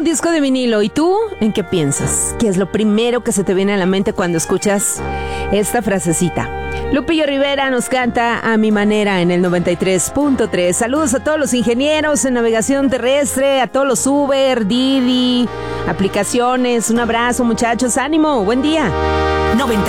disco de vinilo. ¿Y tú en qué piensas? ¿Qué es lo primero que se te viene a la mente cuando escuchas esta frasecita? Lupillo Rivera nos canta A Mi Manera en el 93.3. Saludos a todos los ingenieros en navegación terrestre, a todos los Uber, Didi, aplicaciones. Un abrazo, muchachos. Ánimo, buen día.